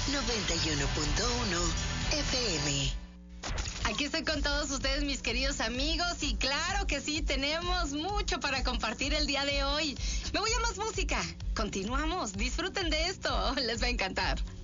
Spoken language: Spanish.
91.1 FM. Aquí estoy con todos ustedes, mis queridos amigos, y claro que sí, tenemos mucho para compartir el día de hoy. Me voy a más música. Continuamos, disfruten de esto, les va a encantar.